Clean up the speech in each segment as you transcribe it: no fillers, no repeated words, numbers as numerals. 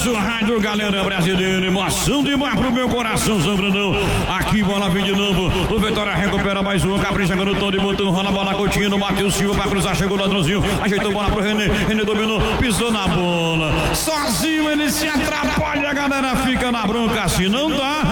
sua rádio, galera brasileira. Emoção demais pro meu coração, São Brandão. Aqui, bola vem de novo. O Vitória recupera mais uma. Capricha, garotão de botão. Rola a bola, Coutinho. Matheus Silva pra cruzar. Chegou o ladrãozinho. Ajeitou a bola pro René. René dominou. Pisou na bola. Sozinho ele se atrapalha. A galera fica na bronca. Se não dá,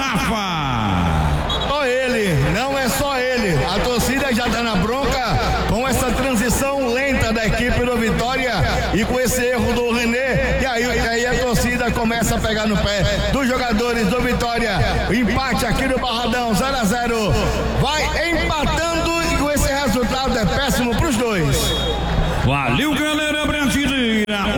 Rafa. Só ele. Não é só ele. A torcida já tá na bronca com essa transição lenta da equipe do Vitória e com esse erro do René. E aí a torcida começa a pegar no pé dos jogadores do Vitória. Empate aqui no Barradão, 0-0. Vai empatando e com esse resultado é péssimo pros dois. Valeu, galera brasileira.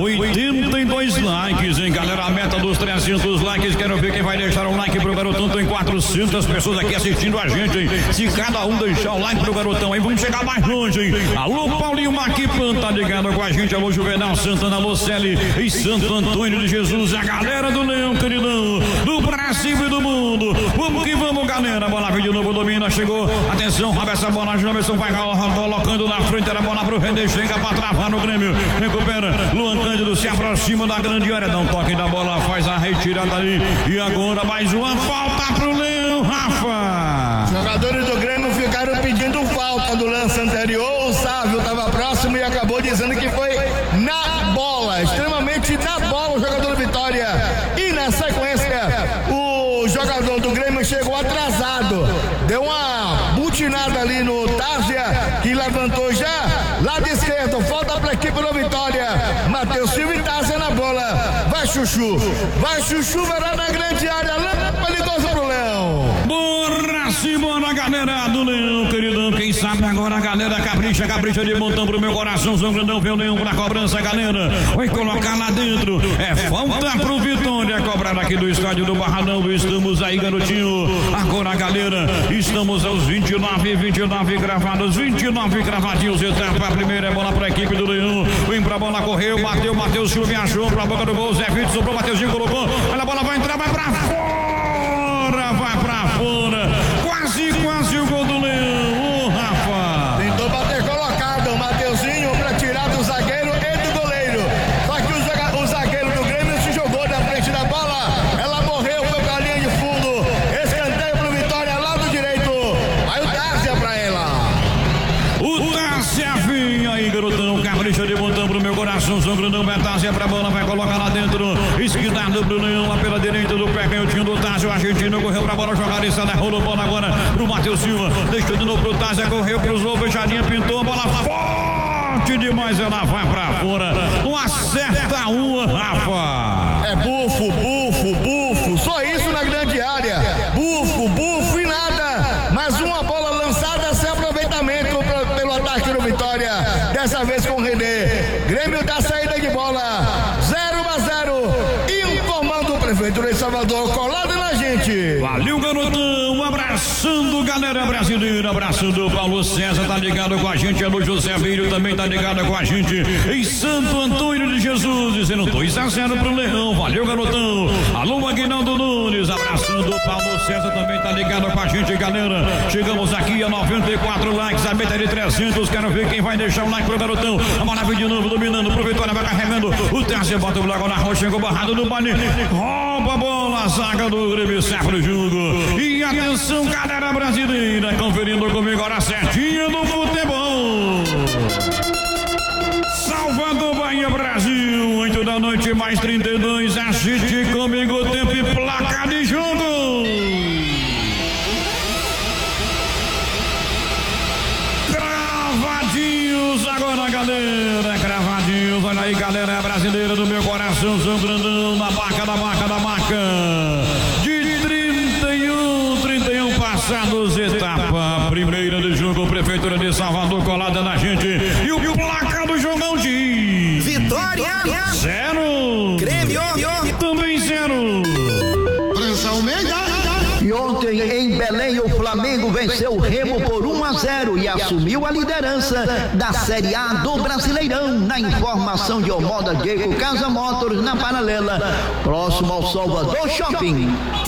82 likes, hein, galera? A meta dos 300 likes. Quero ver quem vai deixar o like pro garotão. Tem 400 pessoas aqui assistindo a gente, hein? Se cada um deixar o like pro garotão, aí vamos chegar mais longe, hein? Alô, Paulinho Maquipan, tá ligado com a gente. Alô, Juvenal Santana, alô, Celi e Santo Antônio de Jesus. A galera do Leão, queridão, do Brasil e do mundo. Vamos que vamos, galera. Bola vem de novo, domina, chegou. Atenção, roba essa bola. Jamerson vai colocando na frente. Era bola pro René, chega pra travar no Grêmio. Recupera. Luan Cândido se aproxima da grande área. Dá um toque da bola, faz a retirada ali. E agora mais uma falta pro Leão, Rafa. Jogadores do Grêmio ficaram pedindo falta do lance anterior. O Sávio estava próximo e acabou dizendo que foi na bola, extremamente na bola o jogador do Vitória. E na sequência, o jogador do Grêmio chegou atrasado. Deu uma butinada ali no Tásia, que levantou já. Lado esquerdo, falta para a equipe do Vitória. Matheus Silva e Tásia na bola. Vai Chuchu, verá na grande área. Lâmpada de gozo pro Leão. Bora, Simona, galera do Leão, queridão. Quem sabe agora a galera capricha de montão pro meu coração. São Grandão, vê o Leão pra cobrança, galera. Vai colocar lá dentro. É falta pro Vitória. Cobrar aqui do estádio do Barradão. Estamos aí, garotinho. Agora, galera, estamos aos 29 gravados. 29 gravadinhos. Etapa a primeira é bola pra equipe do Leão. Vem pra bola, correu, bateu, Matheus Silva achou pra boca do gol. Zé Vitor sobrou, Mateuzinho colocou. Olha a bola, vai entrar, vai pra fora. Vai pra fora. Quase o gol do Leão, Rafa. Tentou bater colocado o Mateuzinho pra tirar do zagueiro e do goleiro. Só que o zagueiro do Grêmio se jogou na frente da bola. Ela morreu, foi pra linha de fundo. Escanteio pro Vitória, lado direito. Aí o Tásia pra ela. O Tásia vem aí, garotão. Capricha de montão pro meu coração. São Grandão, vai Tásia pra bola, vai colocar lá dentro. Esquerdado pro Leão, lá pela direita do pé, canhotinho do Tásia. O argentino correu pra bola, jogar isso, né? Rolou bola agora pro Matheus Silva. Deixou de novo pro Tásia, correu, cruzou, fechadinha, pintou a bola forte demais. Ela vai pra fora. Não acerta uma, Rafa. É bufo. Só isso na grande área. Bufo e nada. Mais uma bola lançada sem aproveitamento pelo ataque do Vitória. Dessa vez com o René. Grêmio da saída de bola. 0-0. Informando o prefeito de Salvador, colado na gente. Valeu, garotão. Abraçando galera brasileira. Abraçando o Paulo César, tá ligado com a gente. Alô, José Vírio também tá ligado com a gente. Em Santo Antônio de Jesus, dizendo 2-0 pro Leão. Valeu, garotão. Alô, Aguinaldo Nunes. Abraçando o Paulo César também tá ligado com a gente, galera. Chegamos aqui a 94 likes, a meta de 300. Quero ver quem vai deixar o like pro garotão. A bola vem de novo, dominando pro Vitória, vai carregando. O Tásia bota o bloco na rua, chegou barrado no baile. Rouba a bola, a zaga do Grêmio, sai pro jogo. E atenção, galera brasileira, conferindo comigo agora certinho do futebol. Salvador, Bahia, Brasil, 8 da noite, mais 32. Assiste comigo, tempo e placa de jogo. Cravadinhos agora, galera. Cravadinhos, olha aí, galera brasileira do meu coração. São Grandão, na marca. De 31 passados, etapa primeira do jogo. Prefeitura de Salvador colada na gente. E o placa do jogão de Vitória 0. Grêmio também 0. França Almeida. E ontem em Belém o Flamengo venceu o Remo por 1-0 e assumiu a liderança da Série A do Brasileirão. Na informação de Omoda Diego Casa Motors, na Paralela, próximo ao Salvador Shopping.